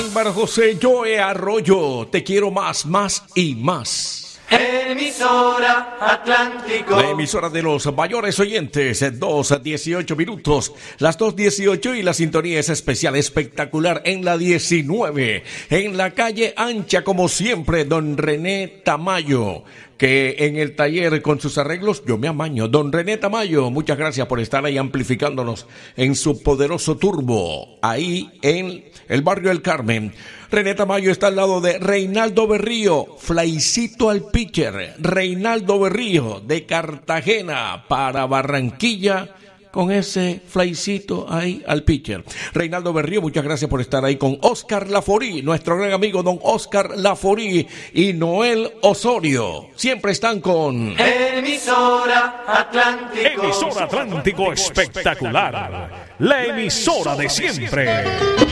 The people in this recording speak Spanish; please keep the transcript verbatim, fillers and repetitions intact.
Para José Joe Arroyo, te quiero más, más y más. Emisora Atlántico. La emisora de los mayores oyentes, dos a dieciocho minutos, las dos dieciocho y la sintonía es especial, espectacular en la diecinueve, en la calle ancha como siempre, don René Tamayo, que en el taller con sus arreglos yo me amaño. Don René Tamayo, muchas gracias por estar ahí amplificándonos en su poderoso turbo, ahí en el barrio del Carmen. René Tamayo está al lado de Reinaldo Berrío, Flaicito al pitcher. Reinaldo Berrío de Cartagena para Barranquilla, con ese Flaicito ahí al pitcher. Reinaldo Berrío, muchas gracias por estar ahí con Oscar Laforí, nuestro gran amigo don Oscar Laforí y Noel Osorio. Siempre están con Emisora Atlántico. Emisora Atlántico espectacular. La emisora de siempre.